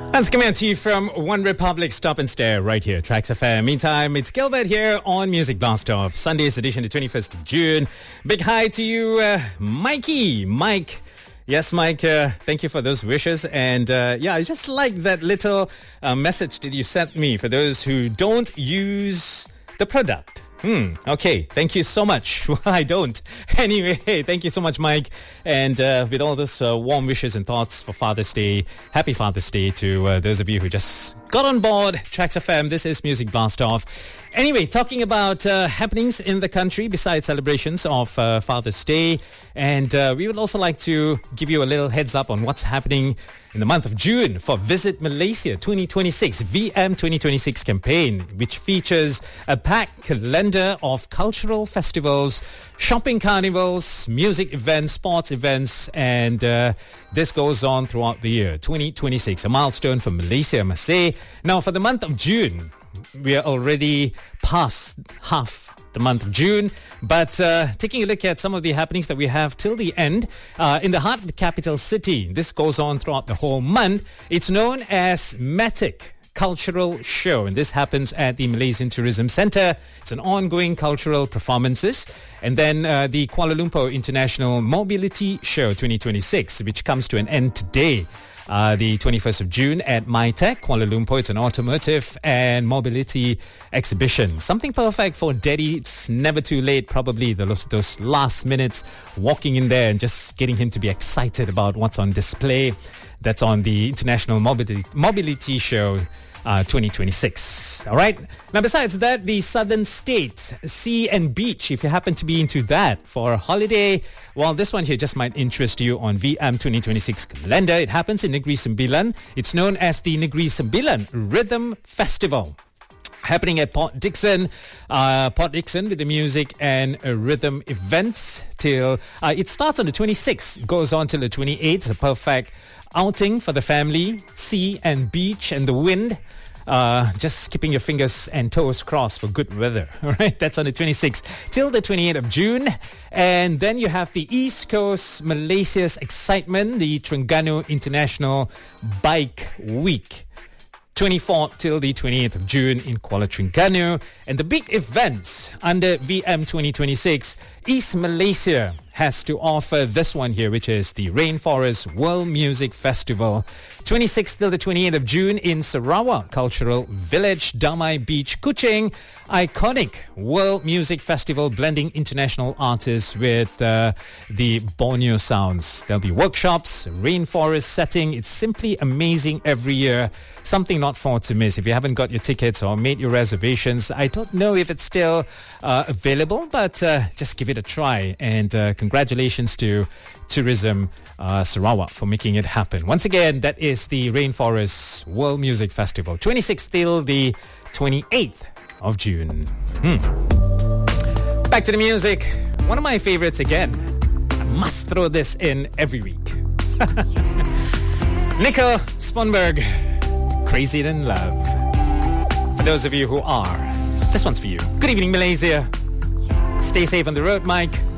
That's coming out to you from One Republic Stop and Stare right here, Tracks FM. Meantime, it's Gilbert here on Music Blast Off, Sunday's edition, the 21st of June. Big hi to you, Mikey. Mike. Yes, Mike, thank you for those wishes. And I just like that little message that you sent me for those who don't use the product. Okay, thank you so much. Well, I don't. Anyway, thank you so much, Mike. And with all those warm wishes and thoughts for Father's Day, happy Father's Day to those of you who just got on board Tracks FM. This is Music Blast Off. Anyway, talking about happenings in the country besides celebrations of Father's Day. And we would also like to give you a little heads up on what's happening in the month of June for Visit Malaysia 2026, VM 2026 campaign, which features a packed calendar of cultural festivals, shopping carnivals, music events, sports events, and this goes on throughout the year. 2026, a milestone for Malaysia, I must say. Now, for the month of June, we are already past half the month of June, but taking a look at some of the happenings that we have till the end, in the heart of the capital city, this goes on throughout the whole month. It's known as Matic Cultural Show, and this happens at the Malaysian Tourism Centre. It's an ongoing cultural performances. And then the Kuala Lumpur International Mobility Show 2026, which comes to an end today. The 21st of June at MyTech, Kuala Lumpur. It's an automotive and mobility exhibition. Something perfect for Daddy. It's never too late, probably those last minutes, walking in there and just getting him to be excited about what's on display. That's on the International Mobility Show 2026. All right. Now, besides that, the Southern State Sea and Beach, if you happen to be into that for a holiday, well, this one here just might interest you on VM 2026 calendar. It happens in Negeri Sembilan. It's known as the Negeri Sembilan Rhythm Festival, happening at Port Dickson with the music and rhythm events till it starts on the 26th, goes on till the 28th. It's a perfect outing for the family, sea and beach and the wind. Just keeping your fingers and toes crossed for good weather. All right, that's on the 26th till the 28th of June. And then you have the East Coast Malaysia's excitement, the Terengganu International Bike Week, 24th till the 28th of June in Kuala Terengganu. And the big events under VM 2026, East Malaysia has to offer this one here, which is the Rainforest World Music Festival, 26th till the 28th of June in Sarawak Cultural Village, Damai Beach, Kuching. Iconic World Music Festival blending international artists with the Borneo sounds. There'll be workshops, rainforest setting. It's simply amazing every year. Something not for to miss. If you haven't got your tickets or made your reservations, I don't know if it's still available, but just give it a try. And congratulations to Tourism Sarawak for making it happen. Once again, that is the Rainforest World Music Festival, 26th till the 28th of June. Back to the music. One of my favorites again. I must throw this in every week. Nicole Sponberg, Crazy in Love. For those of you who are, this one's for you. Good evening, Malaysia. Stay safe on the road, Mike.